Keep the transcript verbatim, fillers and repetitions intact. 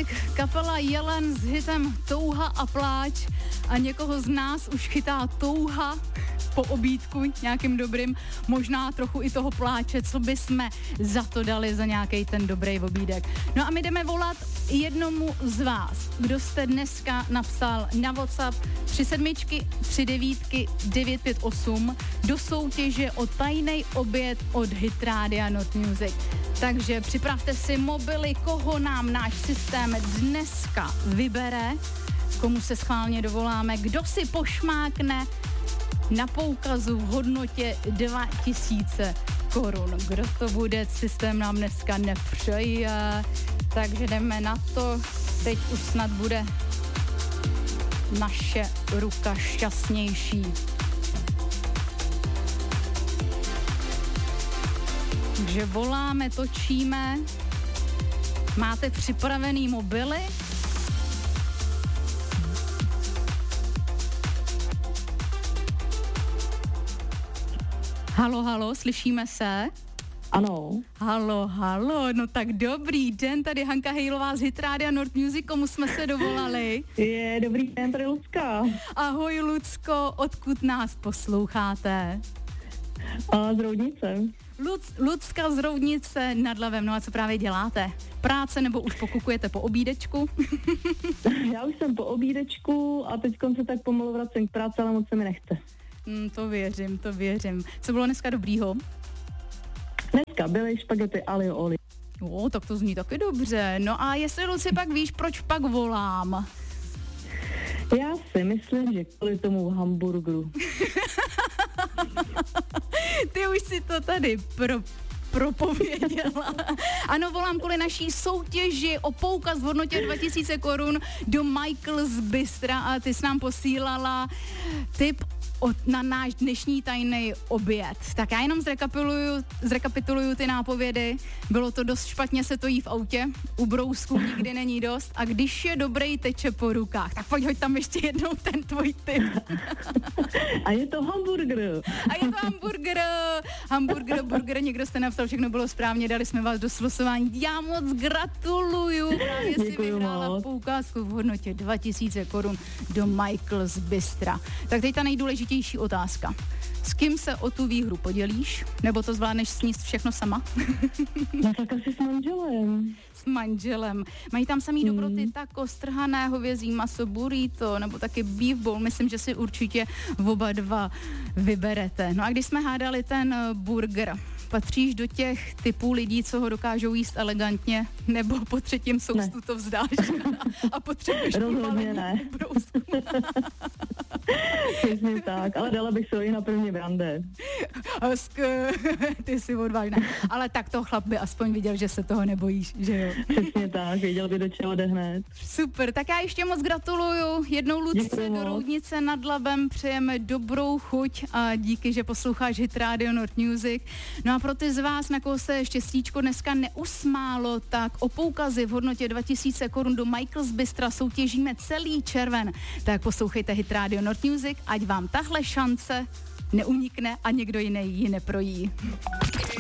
Music, kapela Jelen s hitem Touha a pláč a někoho z nás už chytá touha po obídku nějakým dobrým, možná trochu i toho pláče, co by jsme za to dali za nějaký ten dobrý obídek. No a my jdeme volat jednomu z vás, kdo jste dneska napsal na WhatsApp tři sedmičky, tři devítky, devět pět osm do soutěže o tajný oběd od Hit Rádia Not Music. Takže připravte si mobily, koho nám náš systém dneska vybere, komu se schválně dovoláme, kdo si pošmákne na poukazu v hodnotě dva tisíce korun. Kdo to bude, systém nám dneska nepřeje, takže jdeme na to. Teď už snad bude naše ruka šťastnější. Takže voláme, točíme. Máte připravený mobily? Halo, halo, slyšíme se? Ano. Halo, halo, no tak dobrý den, tady Hanka Hejlová z Hit Rádia Not Music, komu jsme se dovolali? Je, dobrý den, tady Lucka. Ahoj Lucko, odkud nás posloucháte? A z Roudnice. Luc, Lucka z Roudnice nad Labem, no a co právě děláte? Práce nebo už pokukujete po obídečku? Já už jsem po obídečku a teď se tak pomalu vracím k práci, ale moc se mi nechce. Hmm, to věřím, to věřím. Co bylo dneska dobrýho? Dneska byly špagety alio oli. O, tak to zní taky dobře. No a jestli, Luci, pak víš, proč pak volám? Já si myslím, že kvůli tomu hamburgeru. Ty už si to tady pro... propověděla. Ano, volám kvůli naší soutěži o poukaz v hodnotě dva tisíce korun do Michael's Bystra a ty jsi nám posílala tip od, na náš dnešní tajný oběd. Tak já jenom zrekapituluju, zrekapituluju ty nápovědy. Bylo to dost špatně, se to jí v autě, u brousků nikdy není dost a když je dobrý, teče po rukách. Tak pojď, hoď tam ještě jednou ten tvůj tip. A je to hamburger. A je to hamburger. Hamburger, burger, někdo jste napsal, všechno bylo správně, dali jsme vás do slosování. Já moc gratuluju. Právě si vyhrála moc poukázku v hodnotě dva tisíce korun do Michael's Bystra. Tak teď ta nejdůležitější otázka. S kým se o tu výhru podělíš? Nebo to zvládneš sníst všechno sama? No tak asi s manželem. S manželem. Mají tam samý mm. dobroty taco, strhané hovězí maso, burrito, nebo taky beef bowl. Myslím, že si určitě oba dva vyberete. No a když jsme hádali ten burger, patříš do těch typů lidí, co ho dokážou jíst elegantně, nebo po třetím soustu ne. to vzdáš a potřebuješ rozhodně ne. Přesně tak, ale dala bych se i na první brande. Hezky, ty jsi odvážná. Ale tak to chlap by aspoň viděl, že se toho nebojíš, že jo? Přesně tak, věděl by, do čeho jde hned. Super, tak já ještě moc gratuluju. Jednou Lucce do Roudnice nad Labem přejeme dobrou chuť a díky, že posloucháš Hit Radio Not Music. No a pro ty z vás, na koho se štěstíčko dneska neusmálo, tak o poukazy v hodnotě dva tisíce korun do Michael's Bystra soutěžíme celý červen. Tak poslouchejte Hit Radio Not Music, ať vám tahle šance neunikne a někdo jiný ji neprojí.